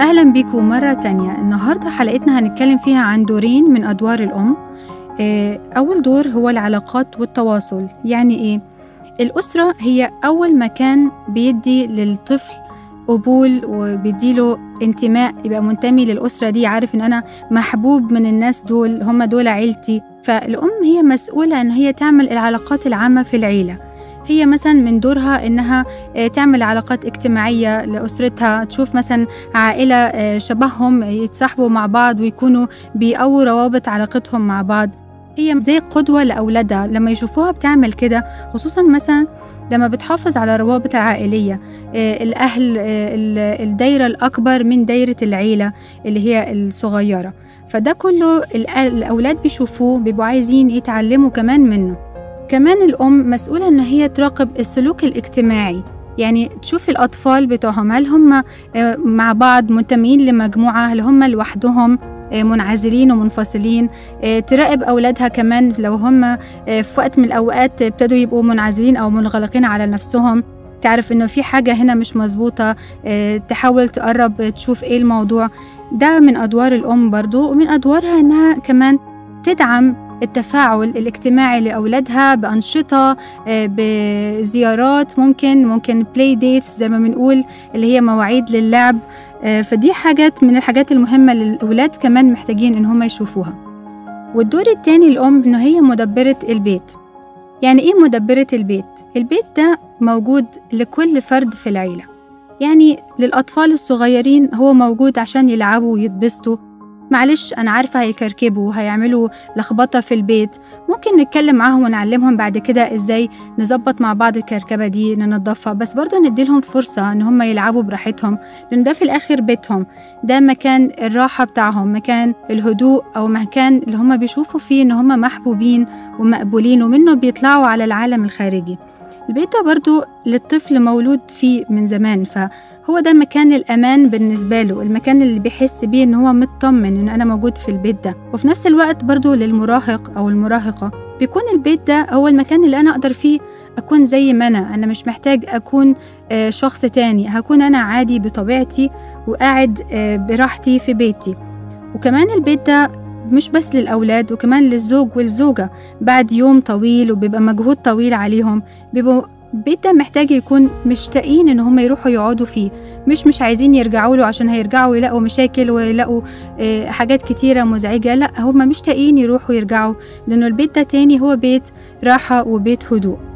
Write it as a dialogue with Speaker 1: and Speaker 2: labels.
Speaker 1: أهلا بيكم مرة تانية. النهاردة حلقتنا هنتكلم فيها عن دورين من أدوار الأم. أول دور هو العلاقات والتواصل. يعني إيه؟ الأسرة هي أول مكان بيدي للطفل قبول وبيديله انتماء، يبقى منتمي للأسرة دي، عارف إن أنا محبوب من الناس دول، هم دول عيلتي. فالأم هي مسؤولة إن هي تعمل العلاقات العامة في العيلة. هي مثلا من دورها إنها تعمل علاقات اجتماعية لأسرتها، تشوف مثلا عائلة شبههم يتصاحبوا مع بعض ويكونوا بيقووا روابط علاقتهم مع بعض. هي زي قدوة لأولادها لما يشوفوها بتعمل كده، خصوصا مثلا لما بتحافظ على الروابط العائلية، الأهل، الدايرة الأكبر من دايرة العيلة اللي هي الصغيرة. فده كله الأولاد بيشوفوه بيبقوا عايزين يتعلموا كمان منه. كمان الأم مسؤولة إن هي تراقب السلوك الاجتماعي، يعني تشوف الأطفال بتوعهم هل هم مع بعض منتمين لمجموعة، هل هم لوحدهم منعزلين ومنفصلين. تراقب أولادها كمان لو هم في وقت من الأوقات ابتدوا يبقوا منعزلين أو منغلقين على نفسهم، تعرف إنه في حاجة هنا مش مظبوطة، تحاول تقرب تشوف إيه الموضوع. ده من أدوار الأم برضو، ومن أدوارها إنها كمان تدعم التفاعل الاجتماعي لأولادها بأنشطة، بزيارات، ممكن بلاي ديتس زي ما بنقول، اللي هي مواعيد للعب. فدي حاجات من الحاجات المهمة للأولاد كمان محتاجين إن هم يشوفوها. والدور التاني الأم إنه هي مدبرة البيت. يعني إيه مدبرة البيت؟ البيت ده موجود لكل فرد في العيلة، يعني للأطفال الصغيرين هو موجود عشان يلعبوا ويتبسطوا. معلش أنا عارفة هيكركبوا، هيعملوا لخبطة في البيت، ممكن نتكلم معاهم ونعلمهم بعد كده إزاي نظبط مع بعض الكركبة دي ننظفها، بس برضو نديلهم فرصة إن هم يلعبوا براحتهم، لأن ده في الآخر بيتهم، ده مكان الراحة بتاعهم، مكان الهدوء، أو مكان اللي هم بيشوفوا فيه إن هم محبوبين ومقبولين، ومنه بيطلعوا على العالم الخارجي. البيت ده برضو للطفل مولود فيه من زمان، فهو ده مكان الأمان بالنسبة له، المكان اللي بيحس بيه إن هو مطمن إن أنا موجود في البيت ده. وفي نفس الوقت برضو للمراهق أو المراهقة بيكون البيت ده هو المكان اللي أنا أقدر فيه أكون زي ما أنا مش محتاج أكون شخص تاني، هكون أنا عادي بطبيعتي وقاعد براحتي في بيتي. وكمان البيت ده مش بس للأولاد، وكمان للزوج والزوجة بعد يوم طويل وبيبقى مجهود طويل عليهم، بيبقوا البيت ده محتاج يكون مشتاقين إن هم يروحوا يقعدوا فيه، مش عايزين يرجعوا له عشان هيرجعوا يلاقوا مشاكل ويلاقوا حاجات كتيرة مزعجة. لا، هم مشتاقين يروحوا يرجعوا، لأنه البيت ده تاني هو بيت راحة وبيت هدوء.